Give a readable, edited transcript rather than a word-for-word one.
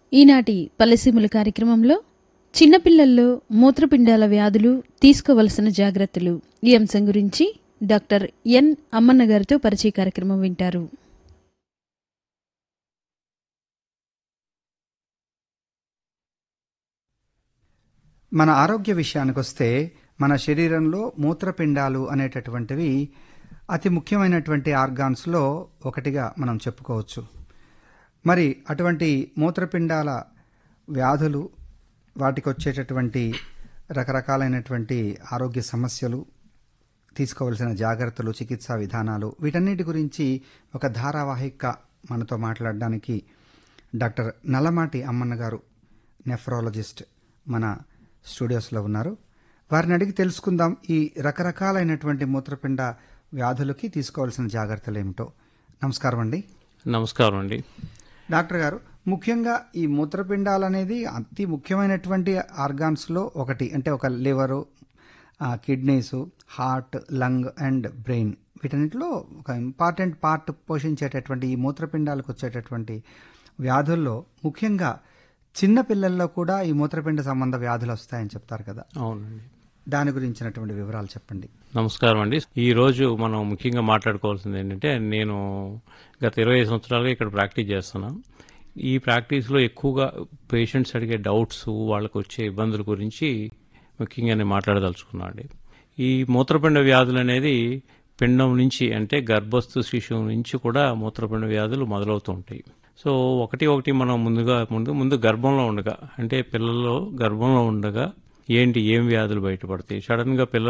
ఈనాటి పల్లెసీముల కార్యక్రమంలో చిన్నపిల్లల్లో మూత్రపిండాల వ్యాధులు తీసుకోవలసిన జాగ్రత్తలు ఈ అంశం గురించి డాక్టర్ ఎన్ అమ్మన్న గారితో పరిచయ కార్యక్రమం వింటారు. మన ఆరోగ్య విషయానికొస్తే మన శరీరంలో మూత్రపిండాలు అనేటటువంటివి అతి ముఖ్యమైనటువంటి ఆర్గాన్స్లో ఒకటిగా మనం చెప్పుకోవచ్చు. మరి అటువంటి మూత్రపిండాల వ్యాధులు, వాటికి వచ్చేటటువంటి రకరకాలైనటువంటి ఆరోగ్య సమస్యలు, తీసుకోవలసిన జాగ్రత్తలు, చికిత్సా విధానాలు, వీటన్నిటి గురించి ఒక ధారావాహిక మనతో మాట్లాడడానికి డాక్టర్ నల్లమాటి అమ్మన్న గారు, నెఫ్రాలజిస్ట్, మన స్టూడియోస్లో ఉన్నారు. వారిని అడిగి తెలుసుకుందాం ఈ రకరకాలైనటువంటి మూత్రపిండ వ్యాధులకి తీసుకోవాల్సిన జాగ్రత్తలు ఏమిటో. నమస్కారం అండి. నమస్కారం అండి. డాక్టర్ గారు, ముఖ్యంగా ఈ మూత్రపిండాలు అనేది అతి ముఖ్యమైనటువంటి ఆర్గాన్స్లో ఒకటి. అంటే ఒక liver, కిడ్నీసు, heart, lung and brain, వీటన్నిటిలో ఒక ఇంపార్టెంట్ పార్ట్ పోషించేటటువంటి ఈ మూత్రపిండాలకు వచ్చేటటువంటి వ్యాధుల్లో ముఖ్యంగా చిన్న పిల్లల్లో కూడా ఈ మూత్రపిండ సంబంధ వ్యాధులు వస్తాయని చెప్తారు కదా. అవునండి. దాని గురించినటువంటి వివరాలు చెప్పండి. నమస్కారం అండి. ఈ రోజు మనం ముఖ్యంగా మాట్లాడుకోవాల్సింది ఏంటంటే, నేను గత 25 సంవత్సరాలుగా ఇక్కడ ప్రాక్టీస్ చేస్తున్నాను. ఈ ప్రాక్టీస్లో ఎక్కువగా పేషెంట్స్ అడిగే డౌట్స్, వాళ్ళకు వచ్చే ఇబ్బందుల గురించి ముఖ్యంగా నేను మాట్లాడదలుచుకున్నాను అండి. ఈ మూత్రపిండ వ్యాధులు అనేది పిండం నుంచి, అంటే గర్భస్థ శిశువు నుంచి కూడా మూత్రపిండ వ్యాధులు మొదలవుతూ ఉంటాయి. సో ఒకటి మనం ముందు గర్భంలో ఉండగా, అంటే పిల్లల్లో గర్భంలో ఉండగా ఏం వ్యాధులు బయటపడతాయి, సడన్గా పిల్లలు